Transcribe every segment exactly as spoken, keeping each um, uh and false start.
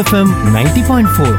FM ninety point four.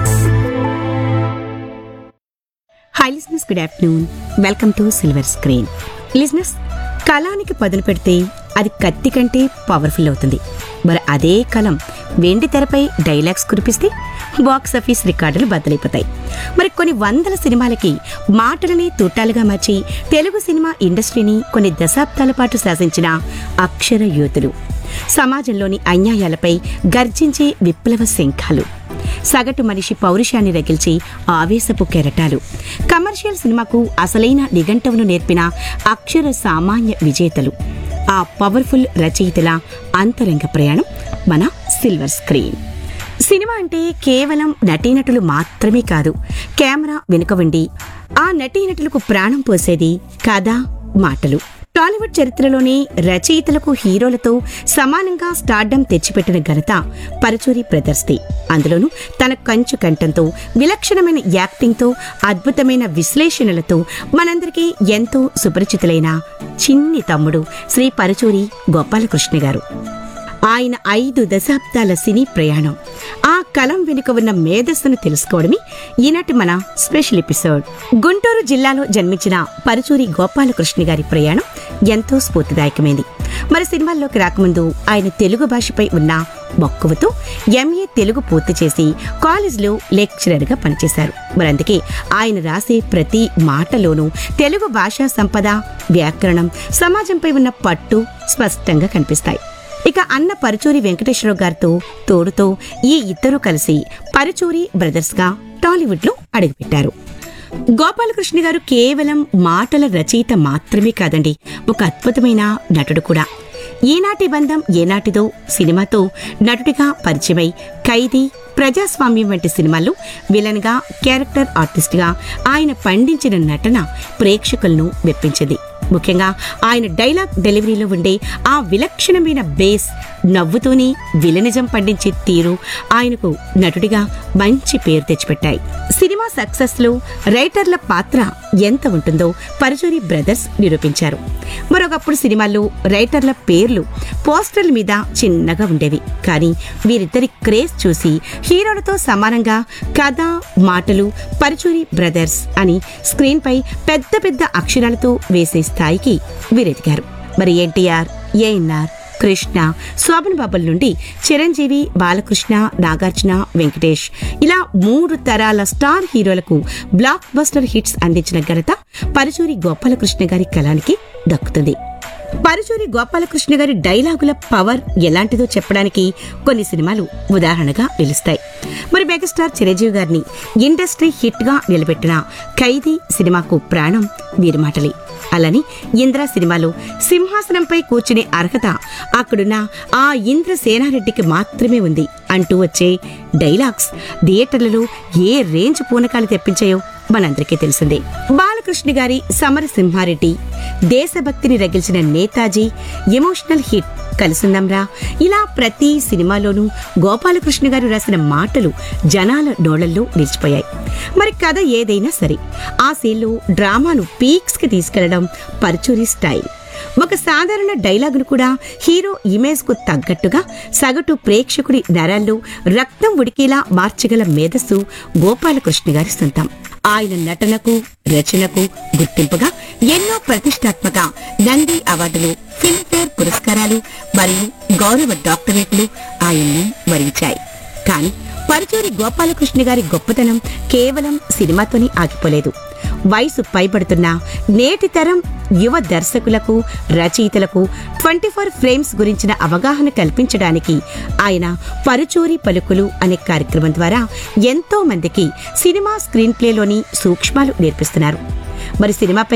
Hi listeners, good afternoon. Welcome to silver screen. Listeners, కళానికి పదును పెడితే అది కత్తి కంటే పవర్ఫుల్ అవుతుంది. మరి అదే కలం వెండి తెరపై డైలాగ్స్ కురిపిస్తే బాక్స్ ఆఫీస్ రికార్డులు బద్దలైపోతాయి. మరి కొన్ని వందల సినిమాలకి మాటలని తూటాలుగా మార్చి తెలుగు సినిమా ఇండస్ట్రీని కొన్ని దశాబ్దాల పాటు శాసించిన అక్షర యోధులు, సమాజంలోని అన్యాయాలపై గర్జించే విప్లవ శంఖాలు, సగటు మనిషి పౌరుషాన్ని రగిల్చి ఆవేశపు కెరటాలు, కమర్షియల్ సినిమాకు అసలైన నిఘంటువును నేర్పిన అక్షర సామాన్య విజేతలు, ఆ పవర్ఫుల్ రచయితల అంతరంగ ప్రయాణం మన సిల్వర్ స్క్రీన్. సినిమా అంటే కేవలం నటీనటులు మాత్రమే కాదు, కెమెరా వెనుక ఉండి ఆ నటీనటులకు ప్రాణం పోసేది కథ, మాటలు. టాలీవుడ్ చరిత్రలోనే రచయితలకు హీరోలతో సమానంగా స్టార్డమ్ తెచ్చిపెట్టిన ఘనత పరుచూరి బ్రదర్స్ది. అందులోనూ తన కంచు కంఠంతో, విలక్షణమైన యాక్టింగ్తో, అద్భుతమైన విశ్లేషణలతో మనందరికీ ఎంతో సుపరిచితులైన చిన్ని తమ్ముడు శ్రీ పరుచూరి గోపాలకృష్ణ గారు. ఆయన ఐదు దశాబ్దాల సినీ ప్రయాణం, ఆ కలం వెనుక ఉన్న మేధస్సును తెలుసుకోవడమే ఈనాటి మన స్పెషల్ ఎపిసోడ్. గుంటూరు జిల్లాలో జన్మించిన పరుచూరి గోపాలకృష్ణ గారి ప్రయాణం ఎంతో స్ఫూర్తిదాయకమైంది. మరి సినిమాల్లోకి రాకముందు ఆయన తెలుగు భాషపై ఉన్న మక్కువతో ఎంఏ తెలుగు పూర్తి చేసి కాలేజ్లో లెక్చరర్గా పనిచేశారు. మరి అందుకే ఆయన రాసే ప్రతి మాటలోనూ తెలుగు భాషా సంపద, వ్యాకరణం, సమాజంపై ఉన్న పట్టు స్పష్టంగా కనిపిస్తాయి. ఇక అన్న పరుచూరి వెంకటేశ్వరరావు గారితో తోడుతో ఈ ఇద్దరూ కలిసి పరుచూరి బ్రదర్స్ గా టాలీవుడ్ లో అడుగుపెట్టారు. గోపాలకృష్ణ గారు కేవలం మాటల రచయిత మాత్రమే కాదండి, ఒక అద్భుతమైన నటుడు కూడా. ఈనాటి బంధం ఏనాటిదో సినిమాతో నటుడిగా పరిచయమై ఖైదీ, ప్రజాస్వామ్యం వంటి సినిమాల్లో విలన్ గా, క్యారెక్టర్ ఆర్టిస్ట్ గా ఆయన పండించిన నటన ప్రేక్షకులను మెప్పించింది. ముఖ్యంగా ఆయన డైలాగ్ డెలివరీలో ఉండే ఆ విలక్షణమైన బేస్, నవ్వుతూనే విలనిజం పండించే తీరు ఆయనకు నటుడిగా మంచి పేరు తెచ్చిపెట్టాయి. సినిమా సక్సెస్ లో రైటర్ల పాత్ర ఎంత ఉంటుందో పరుచూరి బ్రదర్స్ నిరూపించారు. మరొకప్పుడు సినిమాల్లో రైటర్ల పేర్లు పోస్టర్ల మీద చిన్నగా ఉండేవి. కానీ వీరిద్దరి క్రేజ్ చూసి హీరోలతో సమానంగా కథ, మాటలు పరుచూరి బ్రదర్స్ అని స్క్రీన్ పై పెద్ద పెద్ద అక్షరాలతో వేసే స్థాయికి వీరెదిగారు. మరి ఎన్టీఆర్, ఏఎన్ఆర్, కృష్ణ, శోభన్ బాబుల నుండి చిరంజీవి, బాలకృష్ణ, నాగార్జున, వెంకటేష్ ఇలా మూడు తరాల స్టార్ హీరోలకు బ్లాక్ బస్టర్ హిట్స్ అందించిన ఘనత పరుచూరి గోపాలకృష్ణ గారి కళానికి దక్కుతుంది. పరుచూరి గోపాలకృష్ణ గారి డైలాగుల పవర్ ఎలాంటిదో చెప్పడానికి కొన్ని సినిమాలు ఉదాహరణగా నిలుస్తాయి. మరి మెగాస్టార్ చిరంజీవి గారిని ఇండస్ట్రీ హిట్ గా నిలబెట్టిన ఖైదీ సినిమాకు ప్రాణం వీరి మాటలే. అలాని ఇంద్ర సినిమాలో సింహాసనంపై కూర్చునే అర్హత అక్కడున్న ఆ ఇంద్ర సేనారెడ్డికి మాత్రమే ఉంది అంటూ వచ్చే డైలాగ్స్ థియేటర్లలో ఏ రేంజ్ పూనకాలు తెప్పించాయో మనందరికీ తెలిసిందే. బాలకృష్ణ గారి సమరసింహారెడ్డి, దేశభక్తిని రగిల్చిన నేతాజీ, ఎమోషనల్ హిట్ కలిసిందంరా, ఇలా ప్రతి సినిమాలోనూ గోపాలకృష్ణ గారు రాసిన మాటలు జనాల నోళ్లలో నిలిచిపోయాయి. మరి కథ ఏదైనా సరే ఆ సీన్లో డ్రామాను పీక్స్ కి తీసుకెళ్లడం పరుచూరి స్టైల్. ఒక సాధారణ డైలాగును కూడా హీరో ఇమేజ్ కు తగ్గట్టుగా సగటు ప్రేక్షకుడి నరాల్లో రక్తం ఉడికేలా మార్చగల మేధస్సు గోపాలకృష్ణ గారి సొంతం. ఆయన నటనకు, రచనకు గుర్తింపుగా ఎన్నో ప్రతిష్టాత్మక నంది అవార్డులు, ఫిల్మ్ఫేర్ పురస్కారాలు మరియు గౌరవ డాక్టరేట్లు ఆయన్ని వరించాయి. కానీ పరుచూరి గోపాలకృష్ణ గారి గొప్పతనం కేవలం సినిమాతోనే ఆగిపోలేదు. వయసు పైబడుతున్న నేటి తరం యువ దర్శకులకు, రచయితలకు ట్వంటీ ఫోర్ ఫ్రేమ్స్ గురించిన అవగాహన కల్పించడానికి ఆయన పరుచూరి పలుకులు అనే కార్యక్రమం ద్వారా ఎంతో మందికి సినిమా స్క్రీన్ ప్లేలోని సూక్ష్మాలు నేర్పిస్తున్నారు. మరి సినిమాపై